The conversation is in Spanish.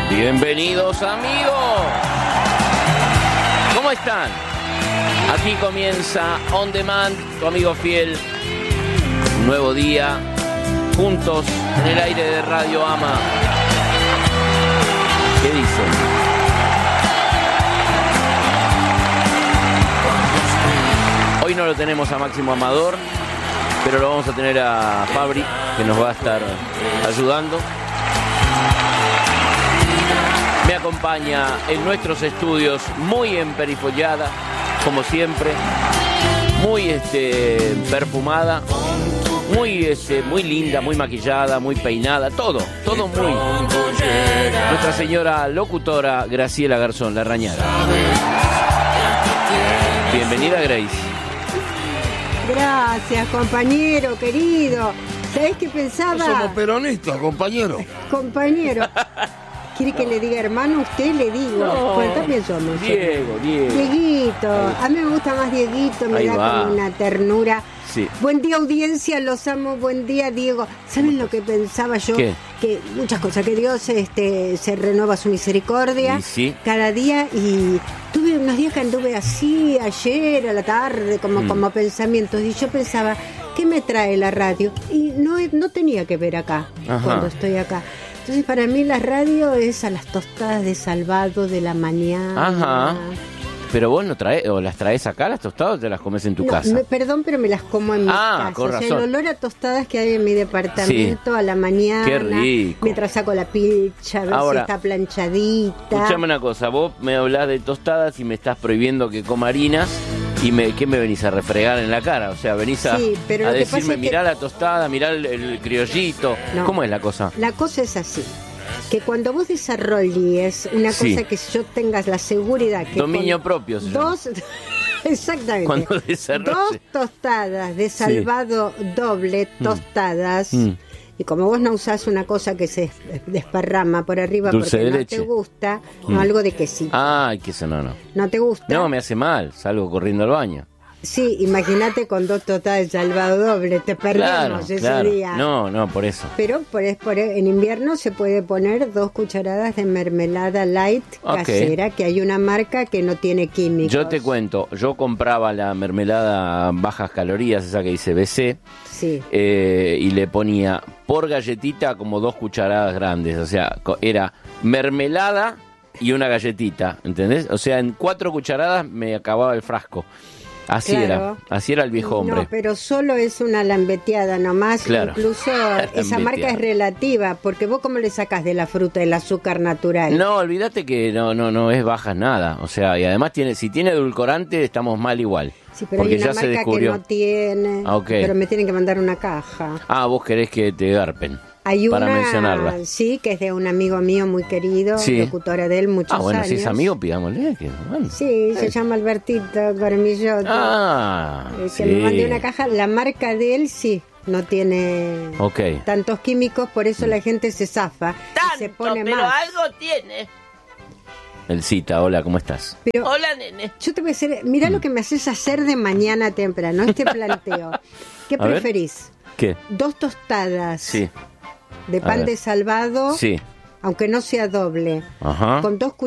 Bienvenidos, amigos. ¿Cómo están? Aquí comienza On Demand, tu amigo fiel. Un nuevo día, juntos en el aire de Radio Ama. ¿Qué dicen? Hoy no lo tenemos a Máximo Amador, pero lo vamos a tener a Fabri, que nos va a estar ayudando. Me acompaña en nuestros estudios, muy emperifollada, como siempre, muy perfumada, muy linda, muy maquillada, muy peinada, todo muy. Nuestra señora locutora Graciela Garzón, la Rañada. Bienvenida, Grace. Gracias, compañero querido. ¿Sabés qué pensaba? No somos peronistas, compañero. Compañero. ¿Quiere que le diga hermano? Usted le digo. No, pues también somos. Diego. Dieguito. A mí me gusta más Dieguito, me Ahí da va. como una ternura. Sí. Buen día, audiencia, los amo. Buen día, Diego. ¿Saben lo que pensaba yo? ¿Qué? Que muchas cosas, que Dios se renueva su misericordia Y sí. cada día. Y tuve unos días que anduve así, ayer a la tarde, como pensamientos. Y yo pensaba, ¿qué me trae la radio? Y no tenía que ver acá, Ajá. cuando estoy acá. Entonces, para mí la radio es a las tostadas de Salvado de la mañana. Ajá. Pero vos no traes, o las traes acá, las tostadas, o te las comes en tu casa. Perdón, pero me las como en mi casa. Con O sea, razón. el olor a tostadas que hay en mi departamento a la mañana. Qué rico. Mientras saco la pizza, a ver Ahora, si está planchadita. Escuchame una cosa, vos me hablás de tostadas y me estás prohibiendo que coma harinas. ¿Y qué me venís a refregar en la cara? O sea, venís a, Sí, pero a lo que pasa decirme, es que- mirá la tostada, mirá el criollito. No. ¿Cómo es la cosa? La cosa es así. Que cuando vos desarrolles una Sí. cosa que yo tengas la seguridad que Dominio con propio se llama. dos exactamente Cuando desarrolle. dos tostadas de Salvado doble tostadas y como vos no usás una cosa que se desparrama por arriba Dulce porque de no leche. te gusta, algo de quesito, Ay, que eso no. no te gusta. No, me hace mal, salgo corriendo al baño. Sí, imagínate con dos tostadas de Salvado doble, te perdemos ese Claro. día. No, por eso. Pero en invierno se puede poner 2 cucharadas de mermelada light Ok. casera, que hay una marca que no tiene químicos. Yo te cuento, yo compraba la mermelada bajas calorías, esa que dice BC, Sí. y le ponía por galletita como 2 cucharadas grandes, o sea, era mermelada y una galletita, ¿entendés? O sea, en 4 cucharadas me acababa el frasco. Así Claro. así era el viejo hombre. No, pero solo es una lambeteada nomás. Claro. Incluso esa marca es relativa, porque vos cómo le sacás de la fruta el azúcar natural. No, olvídate que no es bajas nada, o sea, y además si tiene edulcorante estamos mal igual. Sí, pero porque hay una ya se marca que descubrió. no tiene. Ah, ok. Pero me tienen que mandar una caja. Vos querés que te garpen. Hay para una, mencionarla. Sí, que es de un amigo mío muy querido, Sí. locutora de él muchos Bueno, años. si es amigo, pidámosle que nos mande. Sí, se llama Albertito Cormillot. Que Sí. me mandé una caja. La marca de él sí, no tiene Ok. tantos químicos, por eso la gente se zafa y se pone pero más. algo tiene. El Cita, hola, ¿cómo estás? Pero Hola, nene. yo te voy a decir, mirá lo que me haces hacer de mañana temprano, este planteo. ¿Qué A ver. preferís? ¿Qué? 2 tostadas Sí. de A pan ver. de Salvado, Sí. aunque no sea doble, Ajá. con 2